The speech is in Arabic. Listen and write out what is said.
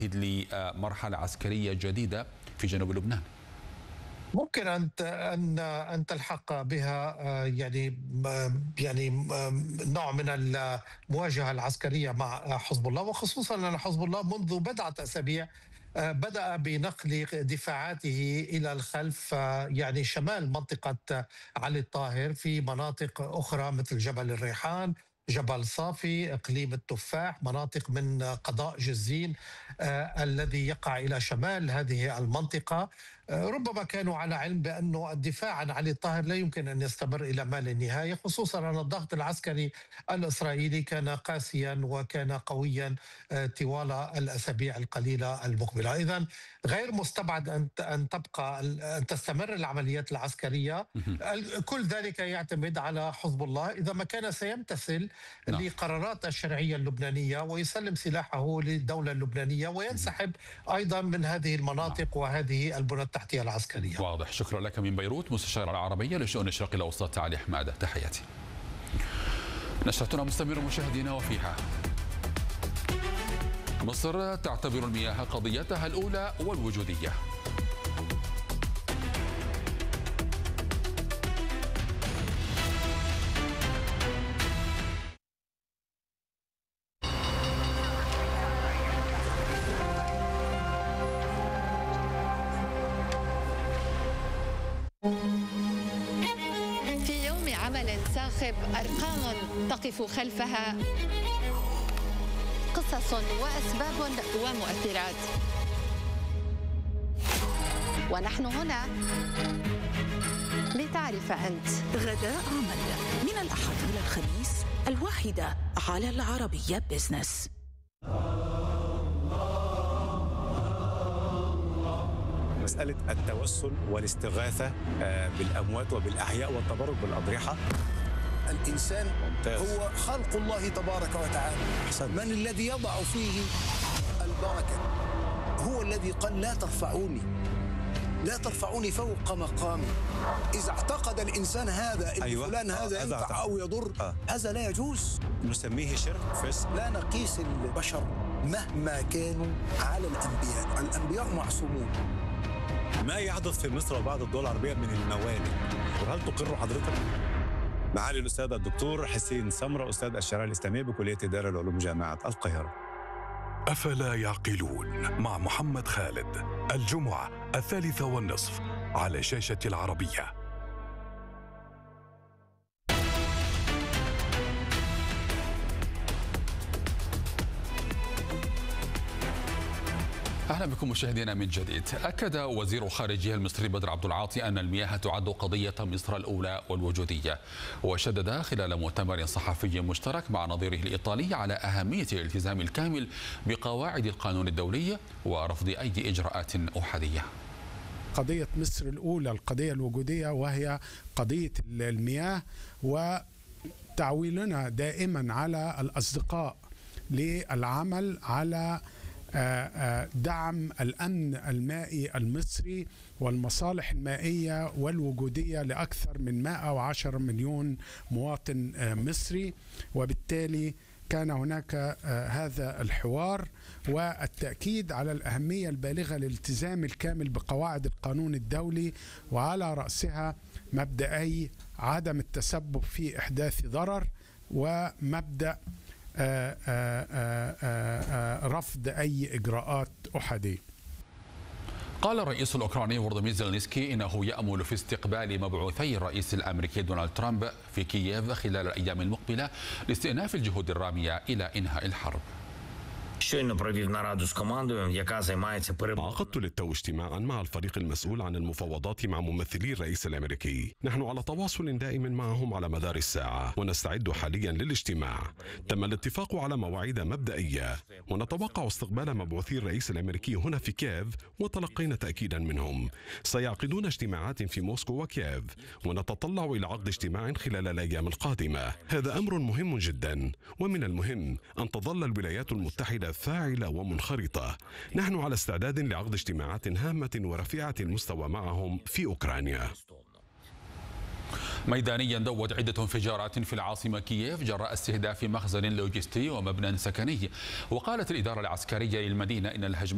لمرحلة عسكرية جديدة في جنوب لبنان؟ ممكن أن تلحق بها نوع من المواجهة العسكرية مع حزب الله، وخصوصا أن حزب الله منذ بضعة أسابيع بدأ بنقل دفاعاته إلى الخلف، يعني شمال منطقة علي الطاهر في مناطق أخرى مثل جبل الريحان، جبل صافي، إقليم التفاح، مناطق من قضاء جزين الذي يقع إلى شمال هذه المنطقة. ربما كانوا على علم بأن الدفاع عن علي الطاهر لا يمكن أن يستمر إلى ما لا نهاية، خصوصا أن الضغط العسكري الإسرائيلي كان قاسيا وكان قويا طوال الأسابيع القليلة المقبلة. إذن غير مستبعد أن تستمر العمليات العسكرية. كل ذلك يعتمد على حزب الله، إذا ما كان سيمتثل لقرارات الشرعية اللبنانية ويسلم سلاحه للدولة اللبنانية وينسحب أيضا من هذه المناطق وهذه البنى التحتية العسكرية. واضح. شكرا لك من بيروت مستشار العربية لشؤون الشرق الأوسط علي حمادة، تحياتي. نشرتنا مستمرة مشاهدينا، وفيها: مصر تعتبر المياه قضيتها الأولى والوجودية. في يوم عمل صاخب أرقام تقف خلفها قصص وأسباب ومؤثرات، ونحن هنا لتعرف أنت. غداء عمل من الأحد إلى الخميس 1 على العربية بيزنس. مسألة التوسل والاستغاثة بالأموات وبالأحياء والتبرك بالأضرحة. الإنسان هو خلق الله تبارك وتعالى. من الذي يضع فيه البركة؟ هو الذي قال لا ترفعوني فوق مقامي. إذا اعتقد الإنسان هذا إن فلان هذا ينفع أو يضر، هذا لا يجوز. نسميه شرك فسق. لا نقيس البشر مهما كانوا على الأنبياء معصومون. ما يحدث في مصر وبعض الدول العربية من الموانئ، وهل تقر حضرتك؟ معالي الأستاذ الدكتور حسين سمرة، أستاذ الشريعة الإسلامية بكلية إدارة العلوم جامعة القاهرة. أفلا يعقلون مع محمد خالد، الجمعة 3:30 على شاشة العربية. أهلا بكم مشاهدينا من جديد. أكد وزير خارجية المصري بدر عبد العاطي أن المياه تعد قضية مصر الأولى والوجودية، وشدد خلال مؤتمر صحفي مشترك مع نظيره الإيطالي على أهمية الالتزام الكامل بقواعد القانون الدولي ورفض أي إجراءات أحادية. قضية مصر الأولى القضية الوجودية، وهي قضية المياه، وتعويلنا دائما على الأصدقاء للعمل على دعم الأمن المائي المصري والمصالح المائية والوجودية لأكثر من 110 مليون مواطن مصري. وبالتالي كان هناك هذا الحوار والتأكيد على الأهمية البالغة للالتزام الكامل بقواعد القانون الدولي، وعلى رأسها مبدأي عدم التسبب في إحداث ضرر ومبدأ رفض أي إجراءات أحادية. قال الرئيس الأوكراني فولوديمير زيلينسكي إنه يأمل في استقبال مبعوثي الرئيس الأمريكي دونالد ترامب في كييف خلال الأيام المقبلة لاستئناف الجهود الرامية إلى إنهاء الحرب. عقدت للتو اجتماعا مع الفريق المسؤول عن المفاوضات مع ممثلي الرئيس الأمريكي. نحن على تواصل دائم معهم على مدار الساعة، ونستعد حاليا للاجتماع. تم الاتفاق على مواعيد مبدئية، ونتوقع استقبال مبعوثي الرئيس الأمريكي هنا في كييف، وتلقينا تأكيدا منهم. سيعقدون اجتماعات في موسكو وكييف، ونتطلع إلى عقد اجتماع خلال الأيام القادمة. هذا أمر مهم جدا، ومن المهم أن تظل الولايات المتحدة فاعلة ومنخرطة. نحن على استعداد لعقد اجتماعات هامة ورفيعة المستوى معهم في أوكرانيا. ميدانيا دوت عدة انفجارات في العاصمة كييف جراء استهداف مخزن لوجستي ومبنى سكني. وقالت الإدارة العسكرية للمدينة إن الهجمات